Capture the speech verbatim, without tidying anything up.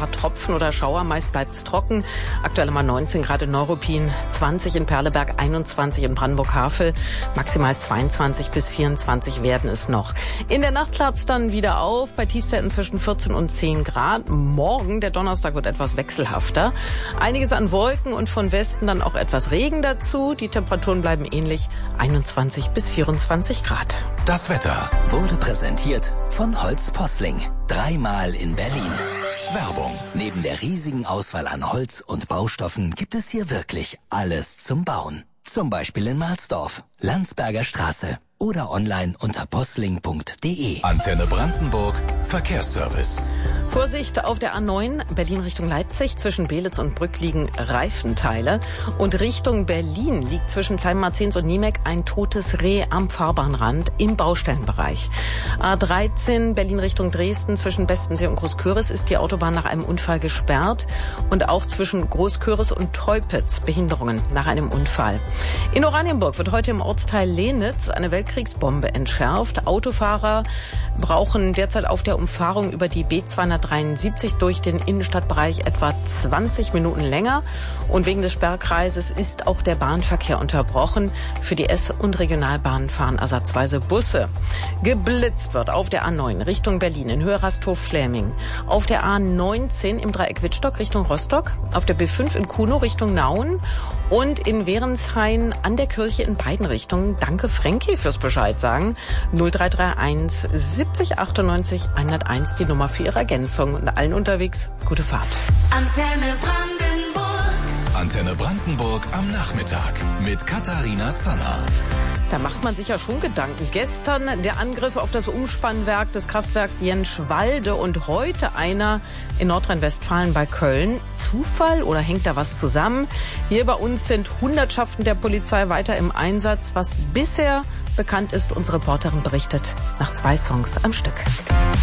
paar Tropfen oder Schauer. Meist bleibt es trocken. Aktuell mal neunzehn Grad in Neuruppin, zwanzig in Perleberg, einundzwanzig in Brandenburg-Havel. Maximal zweiundzwanzig bis vierundzwanzig werden es noch. In der Nacht klart es dann wieder auf, bei Tiefstwerten zwischen vierzehn und zehn Grad. Morgen, der Donnerstag, wird etwas wechselhafter. Einiges an Wolken und von Westen dann auch etwas Regen dazu. Die Temperaturen bleiben ähnlich, einundzwanzig bis vierundzwanzig Grad. Das Wetter wurde präsentiert von Holz Posling. Dreimal in Berlin. Werbung. Neben der riesigen Auswahl an Holz und Baustoffen gibt es hier wirklich alles zum Bauen. Zum Beispiel in Mahlsdorf, Landsberger Straße oder online unter posling punkt de. Antenne Brandenburg, Verkehrsservice. Vorsicht auf der A neun, Berlin Richtung Leipzig. Zwischen Belitz und Brück liegen Reifenteile. Und Richtung Berlin liegt zwischen Kleinmarzens und Niemek ein totes Reh am Fahrbahnrand im Baustellenbereich. A dreizehn, Berlin Richtung Dresden. Zwischen Bestensee und Großküritz ist die Autobahn nach einem Unfall gesperrt. Und auch zwischen Großküritz und Teupitz Behinderungen nach einem Unfall. In Oranienburg wird heute im Ortsteil Lehnitz eine Weltkriegsbombe entschärft. Autofahrer brauchen derzeit auf der Umfahrung über die B zweihundertdreiundsiebzig durch den Innenstadtbereich etwa zwanzig Minuten länger. Und wegen des Sperrkreises ist auch der Bahnverkehr unterbrochen. Für die S- und Regionalbahnen fahren ersatzweise Busse. Geblitzt wird auf der A neun Richtung Berlin in Höhe Rasthof-Fläming. Auf der A neunzehn im Dreieck Wittstock Richtung Rostock. Auf der B fünf in Kuno Richtung Nauen. Und in Währenshain an der Kirche in beiden Richtungen. Danke Frankie fürs Bescheid sagen. null drei drei eins siebzig achtundneunzig hunderteins die Nummer für Ihre Ergänzung. Und allen unterwegs gute Fahrt. Antenne Brandenburg. Antenne Brandenburg am Nachmittag mit Katharina Zanner. Da macht man sich ja schon Gedanken. Gestern der Angriff auf das Umspannwerk des Kraftwerks Jenschwalde und heute einer in Nordrhein-Westfalen bei Köln. Zufall oder hängt da was zusammen? Hier bei uns sind Hundertschaften der Polizei weiter im Einsatz. Was bisher bekannt ist, unsere Reporterin berichtet nach zwei Songs am Stück.